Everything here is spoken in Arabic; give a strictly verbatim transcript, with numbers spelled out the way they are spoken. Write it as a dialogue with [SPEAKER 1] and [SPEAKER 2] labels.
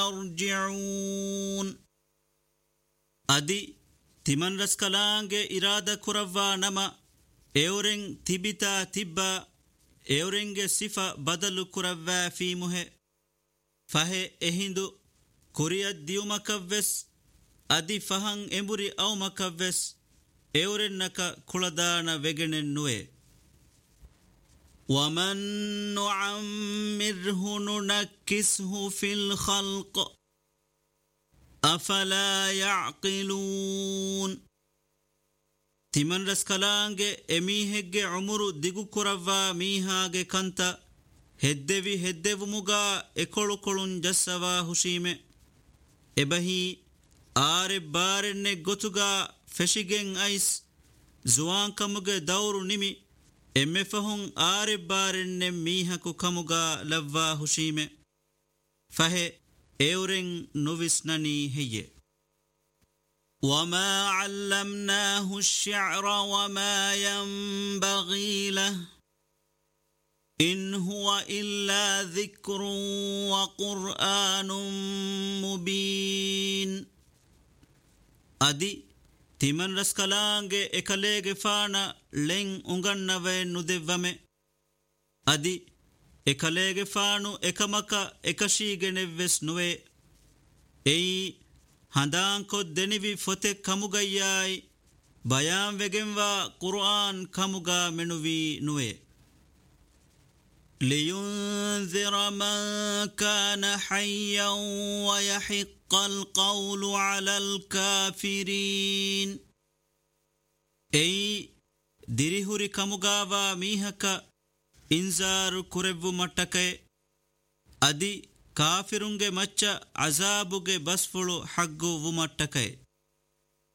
[SPEAKER 1] يرجعون أدي تمن رسكلانج إرادة كرفا نما إورين تبتا تبا إورينج صفة بدل كرفا في مه فهي إهندو كوريا ديو مكفس أدي فهن إمبري أو مكفس إورين نكا كولدانا وغنن نوي ومن نعمره ننكسه في الخلق أفلا يعقلون تمن رسكلانج أميهج عمر ديغو كرفا ميهاج كنتا هدوي هدو مغا اكولو كولون جسوا هشيمه ابهي آر بارن غتوغا فشيگن ايس زوان كمغ دور نمي امفهون آر بارن ميهكو كمغا لوا هشيمه فهي اورن نوفسنني هي وما علمناه الشعر وما ينبغي له إن هو إلا ذكر وقرآن مبين أدي تمن رسكلانج إكاليج فانا لين أنغنوه ندوامه أدي إكاليج فانو إكامكا إكاشيغ نفس نوه أي هندان كو دنوي فتك كموغاياي بيان وگنوا قرآن كموغا منوي نوه لينذر من كان حيا ويحق القول على الكافرين أي ديريهوري كموغاوا ميهكا إنذار كربو متكي أدي كافرونگه مچ عذابوگه بسفلو حقو ومتكي